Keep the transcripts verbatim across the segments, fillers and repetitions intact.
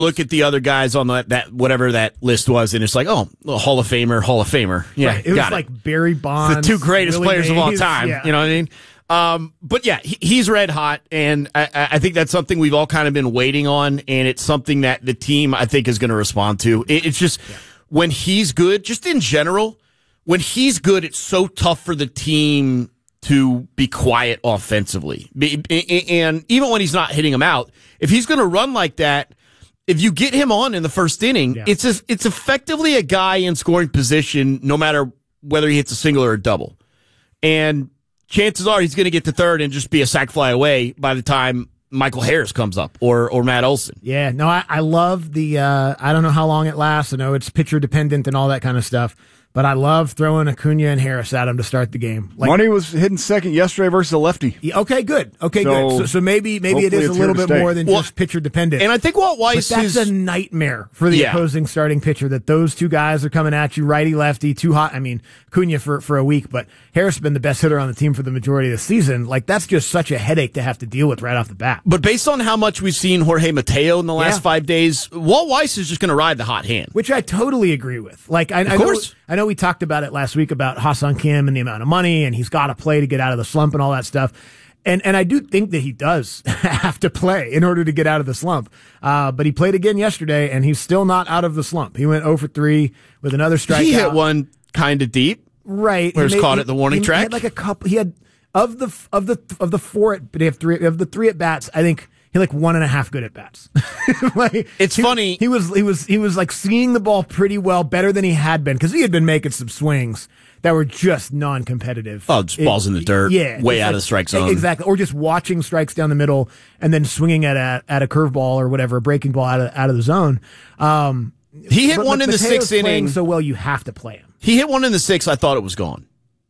look at the other guys on the, that whatever that list was, and it's like, oh, Hall of Famer, Hall of Famer. Yeah, right. It was got like it. Barry Bonds, the two greatest Willie players Mays, of all time. Yeah. You know what I mean? Um, but yeah, he, he's red hot, and I, I think that's something we've all kind of been waiting on, and it's something that the team, I think, is going to respond to. It, it's just yeah. when he's good, just in general, when he's good, it's so tough for the team to be quiet offensively. And even when he's not hitting them out, if he's going to run like that, if you get him on in the first inning, yeah. it's a, it's effectively a guy in scoring position, no matter whether he hits a single or a double. And chances are he's going to get to third and just be a sac fly away by the time Michael Harris comes up or or Matt Olson. Yeah, no, I, I love the, uh, I don't know how long it lasts. I know it's pitcher dependent and all that kind of stuff. But I love throwing Acuna and Harris at him to start the game. Like, Money was hitting second yesterday versus a lefty. Yeah, okay, good. Okay, so, good. So, so maybe maybe it is a little bit stay. more than well, just pitcher dependent. And I think Walt Weiss but that's is a nightmare for the yeah. opposing starting pitcher that those two guys are coming at you, righty lefty, too hot. I mean, Acuna for for a week, but Harris has been the best hitter on the team for the majority of the season. Like that's just such a headache to have to deal with right off the bat. But based on how much we've seen Jorge Mateo in the last yeah. five days, Walt Weiss is just going to ride the hot hand, which I totally agree with. Like I, of I course. know I know we talked about it last week about Ha-Seong Kim and the amount of money, and he's got to play to get out of the slump and all that stuff. And and I do think that he does have to play in order to get out of the slump. Uh, but he played again yesterday, and he's still not out of the slump. He went oh for three with another strikeout. He hit one kind of deep, right? Where it was caught at the warning he, track. He had like a couple. He had of the of the of the four. At, they have three of the three at bats. I think he had like one and a half good at bats. like, it's he, funny. He was he was he was like seeing the ball pretty well, better than he had been because he had been making some swings that were just non-competitive. Oh, just balls in the dirt, yeah, way out like, of the strike zone. Exactly. Or just watching strikes down the middle and then swinging at a, at a curveball or whatever, a breaking ball out of, out of the zone. Um, he hit but, one but in the Mateo's sixth inning. so well, you have to play him. He hit one in the sixth. I thought it was gone.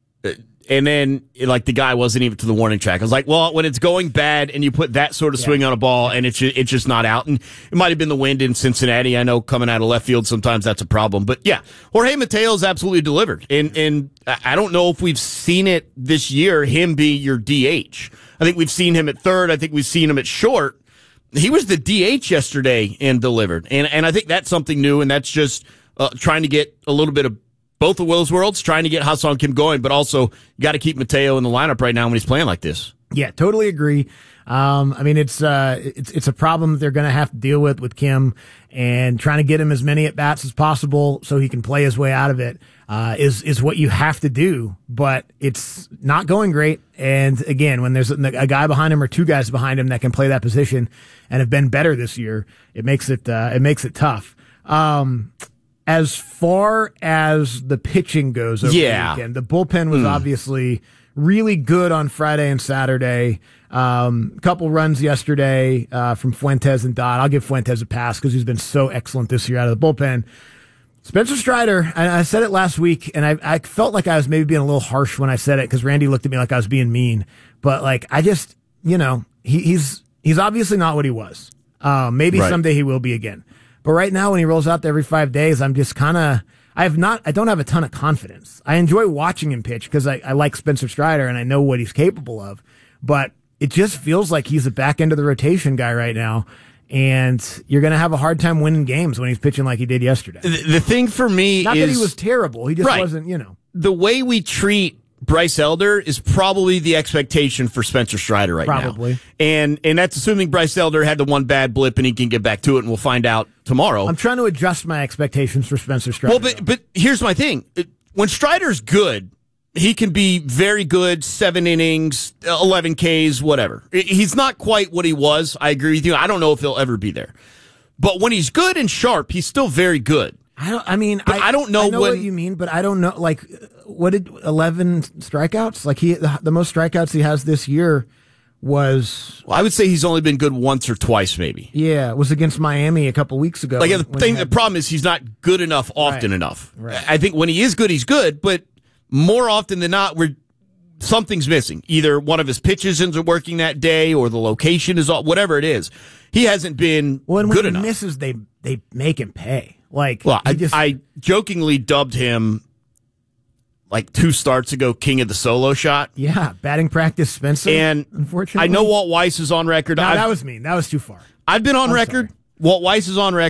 And then, like, the guy wasn't even to the warning track. I was like, well, when it's going bad and you put that sort of yeah. swing on a ball and it's just, it's just not out. And it might have been the wind in Cincinnati. I know coming out of left field, sometimes that's a problem. But, yeah, Jorge Mateo's absolutely delivered. And and I don't know if we've seen it this year, him be your D H. I think we've seen him at third. I think we've seen him at short. He was the D H yesterday and delivered. And, and I think that's something new, and that's just uh, trying to get a little bit of both of Will's worlds, trying to get Ha-Seong Kim going, but also you got to keep Mateo in the lineup right now when he's playing like this. Yeah, totally agree. Um, I mean, it's uh, it's it's a problem that they're going to have to deal with with Kim, and trying to get him as many at bats as possible so he can play his way out of it uh, is is what you have to do. But it's not going great. And again, when there's a, a guy behind him or two guys behind him that can play that position and have been better this year, it makes it uh, it makes it tough. Um, As far as the pitching goes over yeah. the weekend, the bullpen was mm. obviously really good on Friday and Saturday. Um, a couple runs yesterday uh, from Fuentes and Dodd. I'll give Fuentes a pass because he's been so excellent this year out of the bullpen. Spencer Strider, I, I said it last week, and I, I felt like I was maybe being a little harsh when I said it because Randy looked at me like I was being mean. But like I just, you know, he, he's he's obviously not what he was. Uh, maybe right. someday he will be again. But right now, when he rolls out there every five days, I'm just kind of, I have not, I don't have a ton of confidence. I enjoy watching him pitch because I, I like Spencer Strider and I know what he's capable of. But it just feels like he's a back end of the rotation guy right now. And you're going to have a hard time winning games when he's pitching like he did yesterday. The, the thing for me not is. Not that he was terrible. He just right. wasn't, you know. The way we treat Bryce Elder is probably the expectation for Spencer Strider right probably. now. Probably. And and that's assuming Bryce Elder had the one bad blip and he can get back to it, and we'll find out tomorrow. I'm trying to adjust my expectations for Spencer Strider. Well, but, but here's my thing. When Strider's good, he can be very good, seven innings, eleven Ks, whatever. He's not quite what he was. I agree with you. I don't know if he'll ever be there. But when he's good and sharp, he's still very good. I don't. I mean, I, I don't know, I know when, what you mean, but I don't know. Like, what did eleven strikeouts? Like he, the, the most strikeouts he has this year was. Well, I would say he's only been good once or twice, maybe. Yeah, it was against Miami a couple weeks ago. Like when, the thing, had, the problem is he's not good enough often right, enough. Right. I think when he is good, he's good, but more often than not, we're something's missing. Either one of his pitches isn't working that day, or the location is off. Whatever it is, he hasn't been well, and good when enough. He misses, they they make him pay. Like, well, I, just, I jokingly dubbed him like two starts ago king of the solo shot. Yeah, batting practice Spencer. And unfortunately, I know Walt Weiss is on record. No, I've, that was mean. That was too far. I've been on I'm record sorry. Walt Weiss is on record